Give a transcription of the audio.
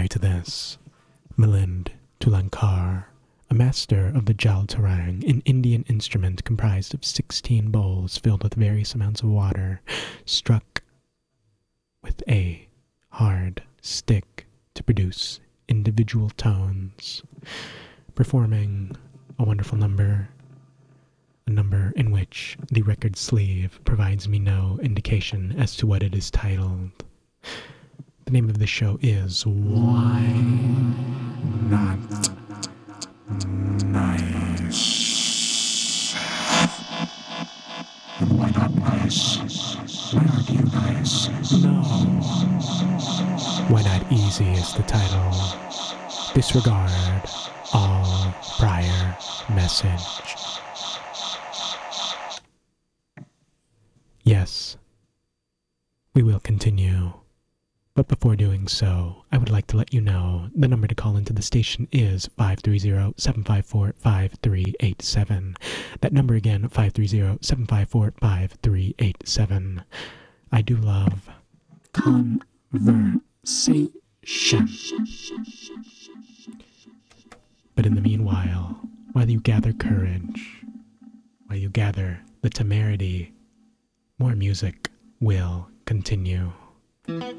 Prior to this, Milind Tulankar, a master of the Jal Tarang, an Indian instrument comprised of 16 bowls filled with various amounts of water, struck with a hard stick to produce individual tones, performing a wonderful number, a number in which the record sleeve provides me no indication as to what it is titled. The name of the show is Why Not Nice. Why not nice? Why aren't you nice? No. Why Not Easy is the title. Disregard all prior message. Yes, we will continue. But before doing so, I would like to let you know the number to call into the station is 530-754-5387. That number again, 530-754-5387. I do love conversation. But in the meanwhile, while you gather courage, while you gather the temerity, more music will continue.